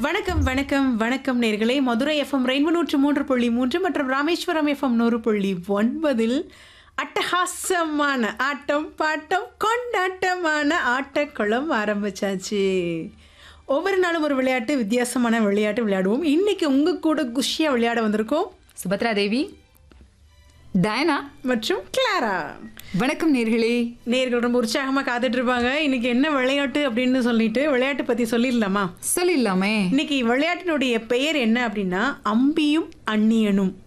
வணக்கம் வணக்கம் வணக்கம் நேர்களே. மதுரை எஃப்எம் ரெயின்போ 103.3 மற்றும் ராமேஸ்வரம் எஃப்எம் 100.9 அட்டகாசமான ஆட்டம் பாட்டம் கொண்டாட்டமான ஆட்டக்குளம் ஆரம்பிச்சாச்சு. ஒவ்வொரு நாளும் ஒரு விளையாட்டு, வித்தியாசமான விளையாட்டு விளையாடுவோம். இன்னைக்கு உங்க கூட குஷியா விளையாட வந்திருக்கோம் சுபத்ரா தேவி, டயனா மற்றும் கிளாரா. வணக்கம் நேர்களே. நேர்கள் ரொம்ப உற்சாகமா காத்துட்டு இருப்பாங்க. இன்னைக்கு என்ன விளையாட்டு அப்படின்னு சொல்லிட்டு விளையாட்டு பத்தி சொல்லிடலாமா? சொல்லிடலாமே. இன்னைக்கு விளையாட்டினுடைய பெயர் என்ன அப்படின்னா அம்பியும் அந்நியனும்.